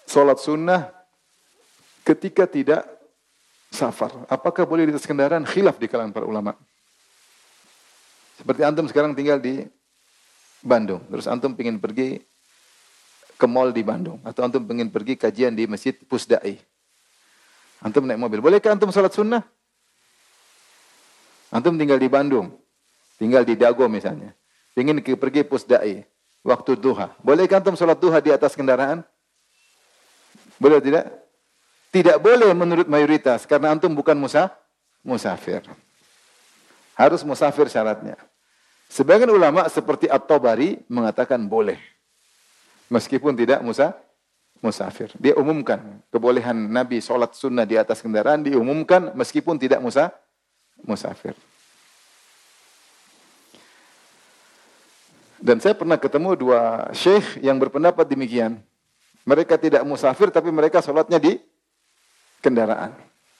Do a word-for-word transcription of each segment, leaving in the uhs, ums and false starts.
Salat sunnah ketika tidak safar. Apakah boleh di atas kendaraan? Khilaf di kalangan para ulama. Seperti antum sekarang tinggal di Bandung. Terus antum ingin pergi ke mall di Bandung. Atau antum ingin pergi kajian di Masjid Pusdai. Antum naik mobil. Bolehkah antum salat sunnah? Antum tinggal di Bandung. Tinggal di Dago misalnya. Ingin pergi Pusdai. Waktu duha. Bolehkah antum salat duha di atas kendaraan? Boleh tidak? Tidak boleh menurut mayoritas. Karena antum bukan musa, musafir. Harus musafir syaratnya. Sebagian ulama seperti At-Tabari mengatakan boleh. Meskipun tidak musa, musafir. Dia umumkan kebolehan Nabi sholat sunnah di atas kendaraan. Diumumkan meskipun tidak musa, musafir. Dan saya pernah ketemu dua syekh yang berpendapat demikian. Mereka tidak musafir tapi mereka sholatnya di kendaraan.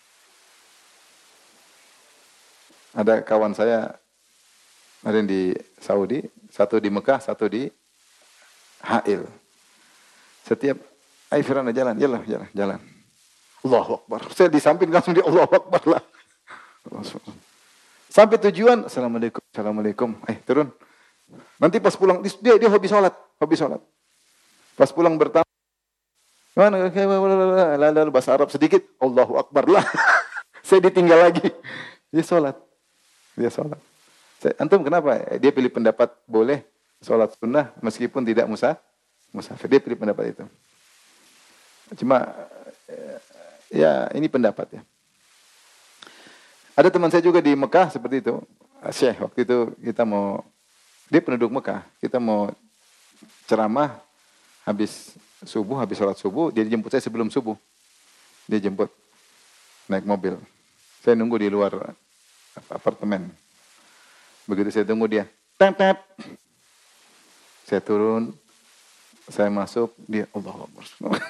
Ada kawan saya ada yang di Saudi, satu di Mekah, satu di Ha'il. Setiap, ayo Firana jalan, jalan, jalan, jalan. Allahu Akbar. Saya di samping langsung di Allahu Akbar lah. Sampai tujuan, Assalamualaikum, Assalamualaikum. Eh turun. Nanti pas pulang, dia dia hobi sholat, hobi sholat. Pas pulang bertamu, mana? Lalu bahasa Arab sedikit, Allahu Akbar lah. Saya ditinggal lagi. Dia sholat. Dia sholat. Saya, antum kenapa? Dia pilih pendapat boleh sholat sunnah meskipun tidak musa, musafir. Dia pilih pendapat itu. Cuma, ya ini pendapat ya. Ada teman saya juga di Mekah seperti itu. Syekh, waktu itu kita mau, dia penduduk Mekah. Kita mau ceramah habis subuh, habis sholat subuh, dia jemput saya sebelum subuh. Dia jemput, naik mobil. Saya nunggu di luar apartemen. Begitu saya tunggu dia, tep tep. Saya turun, saya masuk, dia Allahu Akbar.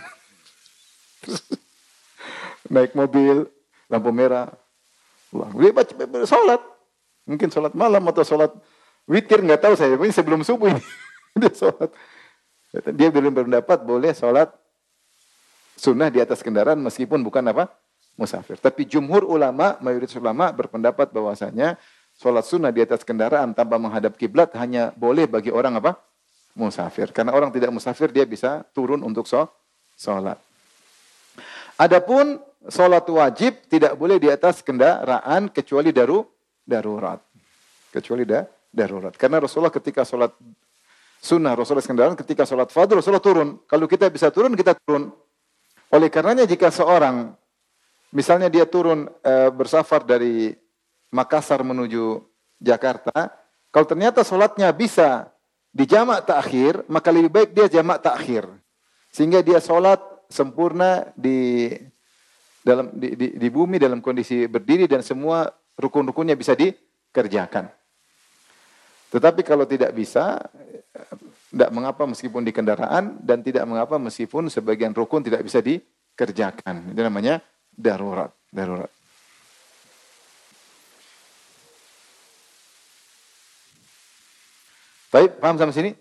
Naik mobil, lampu merah. Allah. Dia baca, sholat. Mungkin sholat malam atau sholat witir, nggak tahu saya. Ini sebelum subuh ini. Dia sholat. Dia belum berpendapat boleh sholat sunnah di atas kendaraan meskipun bukan apa? Musafir. Tapi jumhur ulama, mayoritas ulama berpendapat bahwasanya sholat sunnah di atas kendaraan tanpa menghadap kiblat hanya boleh bagi orang apa? Musafir. Karena orang tidak musafir dia bisa turun untuk sholat. Adapun sholat wajib tidak boleh di atas kendaraan kecuali daru, darurat. Kecuali da, darurat. Karena Rasulullah ketika sholat sunnah, Rasulullah kendaraan ketika sholat fardhu, Rasulullah turun. Kalau kita bisa turun, kita turun. Oleh karenanya jika seorang, misalnya dia turun e, bersafar dari Makassar menuju Jakarta, kalau ternyata sholatnya bisa dijamak takhir, maka lebih baik dia jamak takhir. Sehingga dia sholat sempurna di dalam di, di, di bumi dalam kondisi berdiri dan semua rukun-rukunnya bisa dikerjakan. Tetapi kalau tidak bisa, tidak mengapa meskipun di kendaraan dan tidak mengapa meskipun sebagian rukun tidak bisa dikerjakan. Itu namanya darurat, darurat. Baik, paham sampai sini?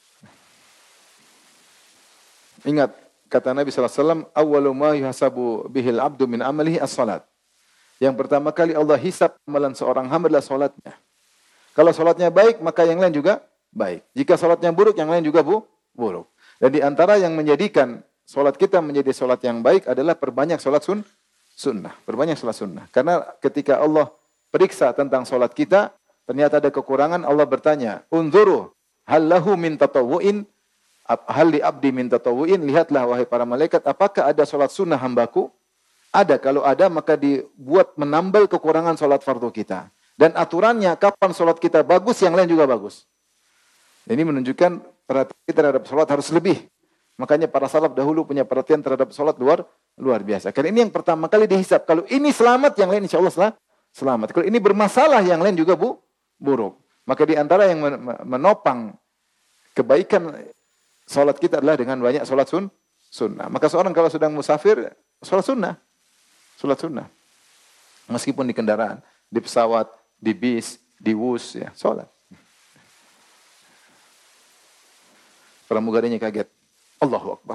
Ingat kata Nabi sallallahu alaihi wasallam, "Awwalu ma yuhasabu bihil abdu min amalihi as-salat." Yang pertama kali Allah hisab amalan seorang hamba adalah salatnya. Kalau salatnya baik, maka yang lain juga baik. Jika salatnya buruk, yang lain juga bu, buruk. Dan di antara yang menjadikan salat kita menjadi salat yang baik adalah perbanyak salat sun, sunnah. Perbanyak salat sunnah. Karena ketika Allah periksa tentang salat kita, ternyata ada kekurangan, Allah bertanya, "Unzuru hal lahu min tatawwu'in?" Hal li abdi min tatawwu'in, lihatlah wahai para malaikat, apakah ada salat sunnah hambaku? Ada, kalau ada maka dibuat menambal kekurangan salat fardu kita. Dan aturannya kapan salat kita bagus, yang lain juga bagus. Ini menunjukkan perhatian terhadap salat harus lebih. Makanya para salaf dahulu punya perhatian terhadap salat luar luar biasa. Karena ini yang pertama kali dihisab. Kalau ini selamat, yang lain insya Allah selamat. Kalau ini bermasalah, yang lain juga bu, buruk. Maka di antara yang menopang kebaikan salat kita adalah dengan banyak salat sun, sunnah. Maka seorang kalau sedang musafir, salat sunnah. Salat sunnah. Meskipun di kendaraan, di pesawat, di bis, di wus, ya, salat. Pramugarinya kaget. Allahu Akbar.